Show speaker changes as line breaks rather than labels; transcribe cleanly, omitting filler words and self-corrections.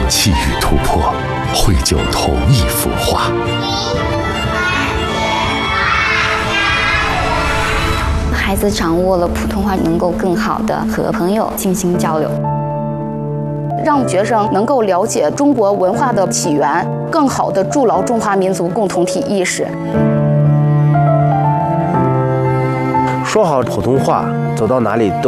气宇突破，绘就同一幅画。
孩子掌握了普通话，能够更好地和朋友进行交流，让学生能够了解中国文化的起源，更好地筑牢中华民族共同体意识。
说好普通话，走到哪里都